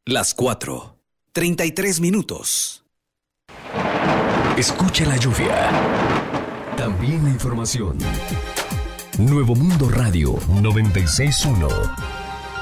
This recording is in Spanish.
Las 4:33. Escucha la lluvia. También la información. Nuevo Mundo Radio 96.1.